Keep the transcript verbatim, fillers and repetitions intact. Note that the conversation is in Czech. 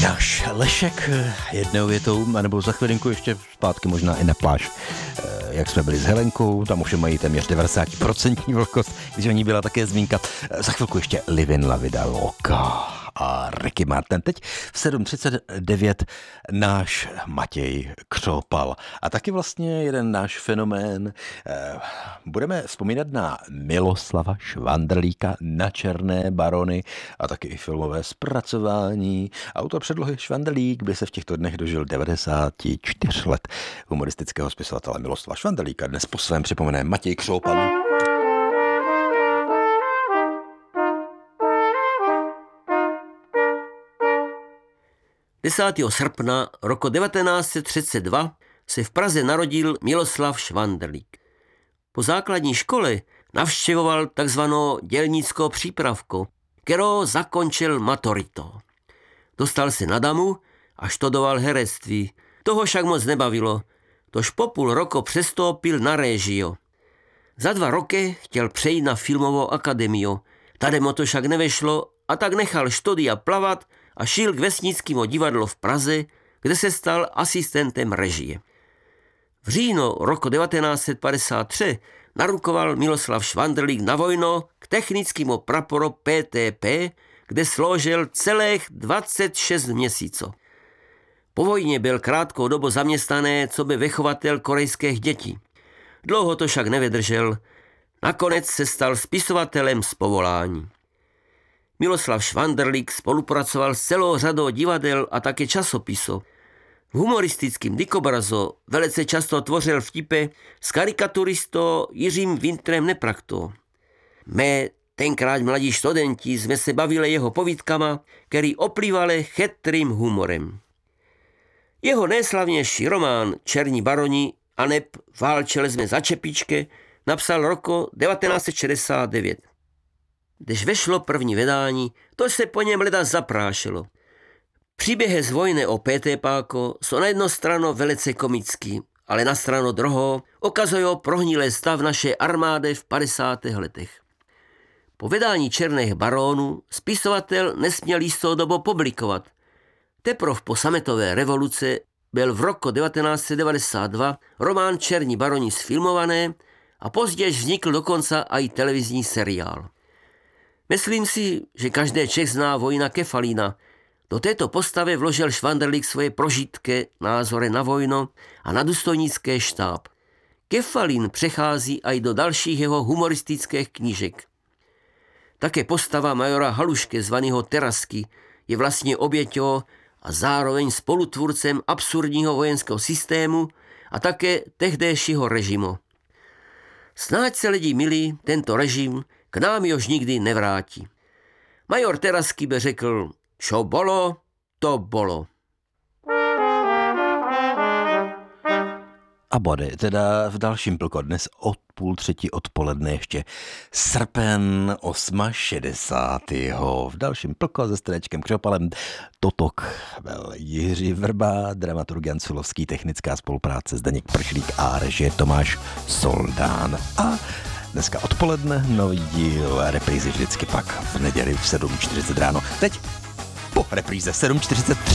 Náš Lešek jednou větou, anebo za chvilinku ještě zpátky možná i na pláž. Jak jsme byli s Helenkou, tam už mají téměř devadesát procent vlhkost, když o ní byla také zmínka. Za chvilku ještě Livin La Vida Loca a Ricky Martin. Teď v sedm třicet devět náš Matěj Křopal. A taky vlastně jeden náš fenomén. Budeme vzpomínat na Miloslava Švandrlíka, na Černé barony a taky i filmové zpracování. Autor předlohy Švandrlík by se v těchto dnech dožil devadesáti čtyř let. Humoristického spisovatele Miloslava Švandrlíka dnes po svém připomene Matěj Křopal. desátého srpna roku devatenáct set třicet dva se v Praze narodil Miloslav Švandrlík. Po základní škole navštěvoval takzvanou dělnickou přípravku, kterou zakončil maturitou. Dostal se na damu a študoval herectví. Toho však moc nebavilo, tož po půl roku přestoupil na réžio. Za dva roky chtěl přejít na filmovou akademiu. Tady mu to však nevešlo a tak nechal studia plavat a šel k vesnickému divadlu v Praze, kde se stal asistentem režie. V říjnu roku devatenáct set padesát tři narukoval Miloslav Švandrlík na vojnu k technickému praporu P T P, kde sloužil celých dvacet šest měsíců. Po vojně byl krátkou dobu zaměstnaný coby vychovatel korejských dětí. Dlouho to však nevydržel, nakonec se stal spisovatelem z povolání. Miloslav Švandrlík spolupracoval s celou řadou divadel a také časopisů. V humoristickém dikobrazu velice často tvořil vtipy s karikaturistou Jiřím Wintrem Nepraktou. My, tenkrát mladí studenti, jsme se bavili jeho povídkama, který oplývaly chytrým humorem. Jeho nejslavnější román Černí baroni aneb Válčeli jsme za čepičky napsal roku devatenáct set šedesát devět. Když vešlo první vydání, to se po něm leda zaprášilo. Příběhy z vojny o Pétépáko jsou na jednu stranu velice komický, ale na stranu druhou ukazují prohnilý stav naší armády v padesátých letech. Po vydání Černých baronů spisovatel nesměl jistou dobu publikovat. Teprve po sametové revoluci byl v roku devatenáct set devadesát dva román Černí baroni sfilmovaný a později vznikl dokonce i televizní seriál. Myslím si, že každý Čech zná Vojna Kefalína. Do této postavy vložil Švandrlík svoje prožitky, názory na vojnu a na důstojnický štáb. Kefalín přechází i do dalších jeho humoristických knížek. Také postava majora Halušky zvaného Terasky je vlastně oběťou a zároveň spolutvůrcem absurdního vojenského systému a také tehdejšího režimu. Snáď se lidi milí, tento režim k nám už nikdy nevrátí. Major Terasky by řekl, čo bolo, to bolo. A body, teda v dalším plko dnes od půl třetí odpoledne ještě srpen šedesátého osmého V dalším plko se strečkem Křopalem Totok byl Jiří Vrba, dramaturg Jan Sulovský, technická spolupráce Zdeněk Pršlík a režie Tomáš Soldán. A dneska odpoledne nový díl reprízy vždycky pak v neděli v sedm čtyřicet ráno. Teď po repríze sedm čtyřicet tři.